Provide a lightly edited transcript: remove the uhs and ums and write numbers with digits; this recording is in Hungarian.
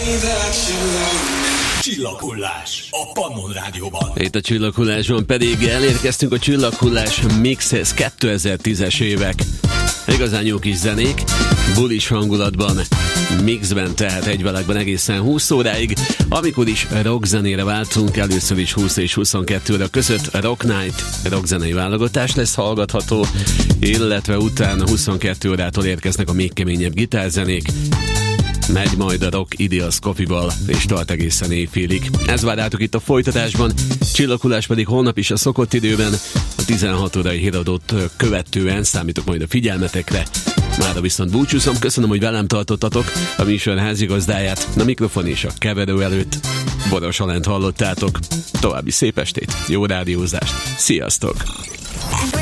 Csillaghullás a Pannon Rádióban. Itt a Csillaghullásban pedig elérkeztünk a Csillaghullás mixhez, 2010-es évek. Igazán jó kis zenék, bulis hangulatban, mixben, tehát egy világban egészen 20 óráig, amikor is rockzenére váltunk, először is 20 és 22 óra között Rock Night rockzenei válogatás lesz hallgatható, illetve utána 22 órától érkeznek a még keményebb gitárzenék. Megy majd a Rock Ideas Coffee-val, és tart egészen éjfélig. Ez várjátok itt a folytatásban, Csillaghullás pedig holnap is a szokott időben, a 16 órai híradót követően számítok majd a figyelmetekre. Mára viszont búcsúzom, köszönöm, hogy velem tartottatok, a műsor házigazdáját, a mikrofon és a keverő előtt Boros Alent hallottátok. További szép estét, jó rádiózást, sziasztok!